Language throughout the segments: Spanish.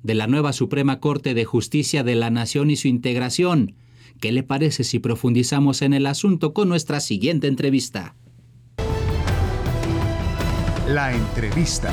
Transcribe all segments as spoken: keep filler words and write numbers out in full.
de la nueva Suprema Corte de Justicia de la Nación y su integración. ¿Qué le parece si profundizamos en el asunto con nuestra siguiente entrevista? La entrevista.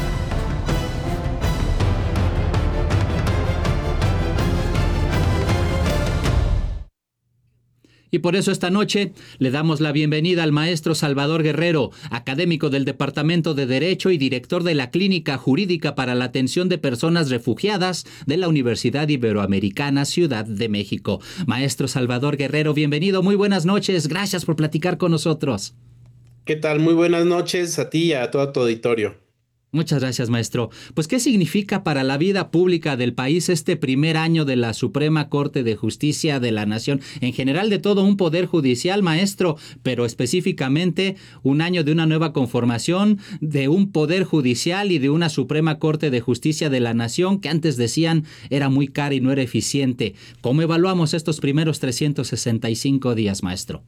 Y por eso esta noche le damos la bienvenida al maestro Salvador Guerrero, académico del Departamento de Derecho y director de la Clínica Jurídica para la Atención de Personas Refugiadas de la Universidad Iberoamericana Ciudad de México. Maestro Salvador Guerrero, bienvenido, muy buenas noches, gracias por platicar con nosotros. ¿Qué tal? Muy buenas noches a ti y a todo tu auditorio. Muchas gracias, maestro. Pues, ¿qué significa para la vida pública del país este primer año de la Suprema Corte de Justicia de la Nación? En general, de todo un poder judicial, maestro, pero específicamente un año de una nueva conformación, de un poder judicial y de una Suprema Corte de Justicia de la Nación que antes decían era muy cara y no era eficiente. ¿Cómo evaluamos estos primeros trescientos sesenta y cinco días, maestro?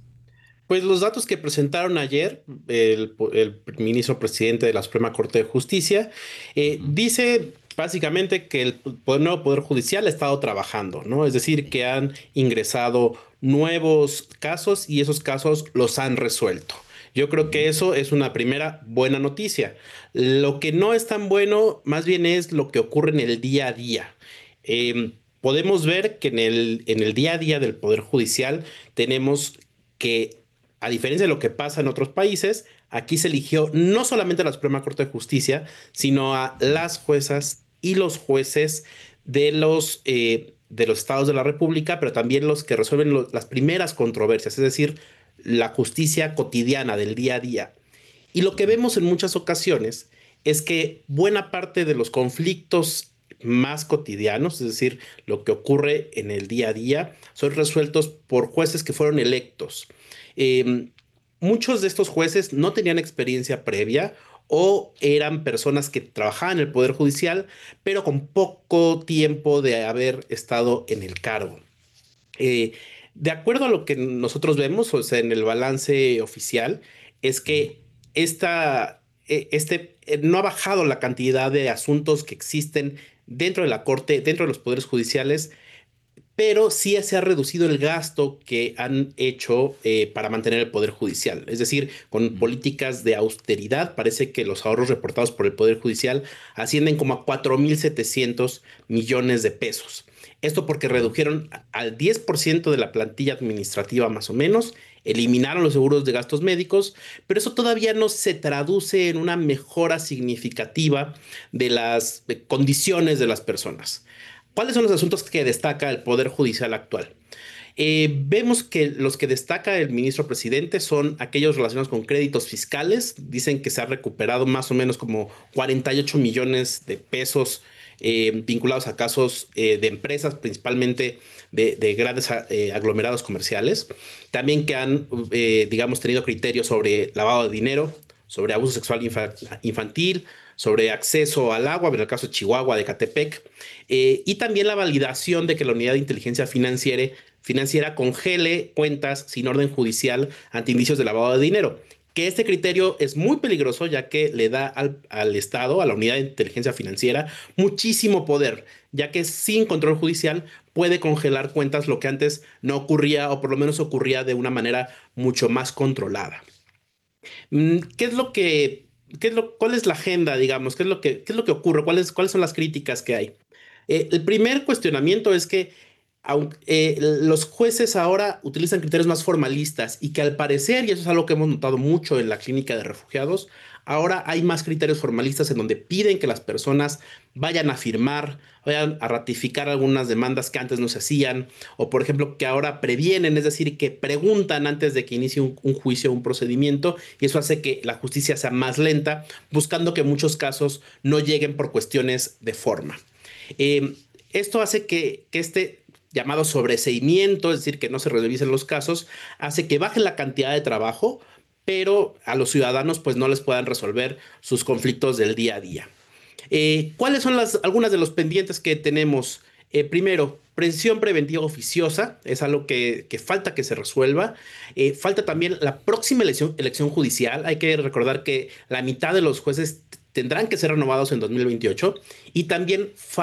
Pues los datos que presentaron ayer el, el ministro presidente de la Suprema Corte de Justicia eh, uh-huh. dice básicamente que el nuevo Poder Judicial ha estado trabajando, ¿no? Es decir, que han ingresado nuevos casos y esos casos los han resuelto. Yo creo que eso es una primera buena noticia. Lo que no es tan bueno, más bien es lo que ocurre en el día a día. Eh, podemos ver que en el, en el día a día del Poder Judicial tenemos que, a diferencia de lo que pasa en otros países, aquí se eligió no solamente a la Suprema Corte de Justicia, sino a las juezas y los jueces de los, eh, de los estados de la República, pero también los que resuelven lo, las primeras controversias, es decir, la justicia cotidiana del día a día. Y lo que vemos en muchas ocasiones es que buena parte de los conflictos más cotidianos, es decir, lo que ocurre en el día a día, son resueltos por jueces que fueron electos. Eh, muchos de estos jueces no tenían experiencia previa o eran personas que trabajaban en el Poder Judicial, pero con poco tiempo de haber estado en el cargo. Eh, de acuerdo a lo que nosotros vemos, o sea, en el balance oficial, es que esta, este, no ha bajado la cantidad de asuntos que existen dentro de la Corte, dentro de los poderes judiciales, pero sí se ha reducido el gasto que han hecho eh, para mantener el Poder Judicial. Es decir, con políticas de austeridad, parece que los ahorros reportados por el Poder Judicial ascienden como a cuatro mil setecientos millones de pesos. Esto porque redujeron al diez por ciento de la plantilla administrativa más o menos, eliminaron los seguros de gastos médicos, pero eso todavía no se traduce en una mejora significativa de las condiciones de las personas. ¿Cuáles son los asuntos que destaca el Poder Judicial actual? Eh, vemos que los que destaca el ministro presidente son aquellos relacionados con créditos fiscales. Dicen que se ha recuperado más o menos como cuarenta y ocho millones de pesos eh, vinculados a casos eh, de empresas, principalmente de, de grandes eh, aglomerados comerciales. También que han, eh, digamos, tenido criterios sobre lavado de dinero, sobre abuso sexual infantil, sobre acceso al agua, en el caso de Chihuahua, de Ecatepec, eh, y también la validación de que la Unidad de Inteligencia Financiera, financiera congele cuentas sin orden judicial ante indicios de lavado de dinero, que este criterio es muy peligroso ya que le da al, al Estado, a la Unidad de Inteligencia Financiera, muchísimo poder, ya que sin control judicial puede congelar cuentas, lo que antes no ocurría o por lo menos ocurría de una manera mucho más controlada. ¿Qué es lo que ¿Qué es lo, ¿Cuál es la agenda, digamos? ¿Qué es lo que, qué es lo que ocurre? ¿Cuáles, ¿Cuáles son las críticas que hay? Eh, el primer cuestionamiento es que aunque, eh, los jueces ahora utilizan criterios más formalistas y que al parecer, y eso es algo que hemos notado mucho en la clínica de refugiados, ahora hay más criterios formalistas en donde piden que las personas vayan a firmar, vayan a ratificar algunas demandas que antes no se hacían, o por ejemplo que ahora previenen, es decir, que preguntan antes de que inicie un, un juicio o un procedimiento, y eso hace que la justicia sea más lenta, buscando que muchos casos no lleguen por cuestiones de forma. Eh, esto hace que, que este llamado sobreseimiento, es decir, que no se revisen los casos, hace que baje la cantidad de trabajo, pero a los ciudadanos pues no les puedan resolver sus conflictos del día a día. Eh, ¿Cuáles son las, algunas de los pendientes que tenemos? Eh, primero, prisión preventiva oficiosa, es algo que, que falta que se resuelva. Eh, falta también la próxima elección, elección judicial. Hay que recordar que la mitad de los jueces tendrán que ser renovados en dos mil veintiocho y también